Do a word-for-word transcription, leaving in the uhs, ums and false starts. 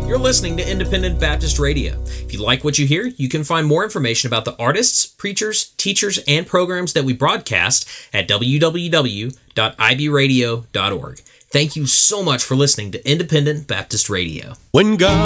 You're listening to Independent Baptist Radio. If you like what you hear, you can find more information about the artists, preachers, teachers, and programs that we broadcast at w w w dot i b radio dot org. Thank you so much for listening to Independent Baptist Radio. When God